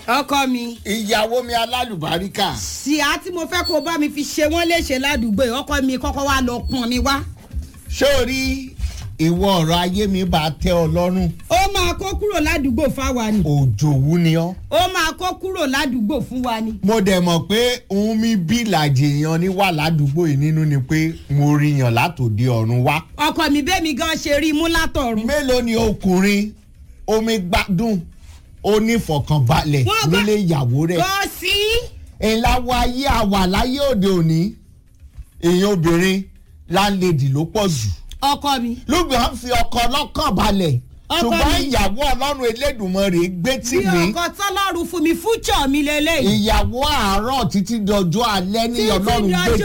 ọkọ mi. ìyàwó mi alálùbáríkà. síà tí mo fẹ́ kó bá mi fi ṣe wọ́n léṣe ládùúgbò yìí ọkọ mi kọ́kọ́ wá lọ pọn mi wá. sórí ìwọ ọ̀rọ̀ ayé mi bá tẹ́ ọ lọ́rùn. ó máa kó kúrò ládùúgbò fáwa ni. òjòwú ni ọ́. ó máa kó kúrò ládùúgbò fún wa ni. mo dẹ̀ mọ̀ pé òun mi bí ìlàjì èèyàn ní wà ládùúgbò yìí nínú ni pé mo rí yàn látòdì ọ̀run wá. ọkọ mi bẹ́ẹ̀ mi gan ṣe rí i mú látọ̀run. mélòó ni ọkùnrin omi gbádùn onífọ̀kànbalẹ̀ nílé ìyàwó rẹ̀. kò sí. ìlàwọ̀ ayé àwà láyé òde òní èèyàn obìnrin láńlẹ́dì ló pọ̀ jù. ọkọ mi. lùgbọ́n á fi ọkọ lọ́kàn balẹ̀ ṣùgbọ́n ìyàwó ọlọ́run elédùnmarè gbé tì mí. bí ọkọ tọ́lọ́run fún mi fújọ́ mi lélẹ́yìí. ìyàwó àárọ̀ títí dọjọ́ alẹ́ ní ọlọ́run gbé